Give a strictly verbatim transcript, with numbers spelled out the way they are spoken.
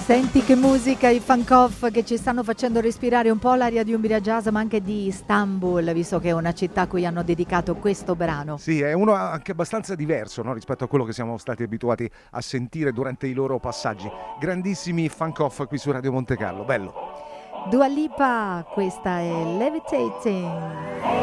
Senti che musica, i Funk Off che ci stanno facendo respirare un po' l'aria di Umbria Jazz, ma anche di Istanbul, visto che è una città a cui hanno dedicato questo brano. Sì, è uno anche abbastanza diverso, no? Rispetto a quello che siamo stati abituati a sentire durante i loro passaggi. Grandissimi Funk Off qui su Radio Monte Carlo, bello. Dua Lipa, questa è Levitating.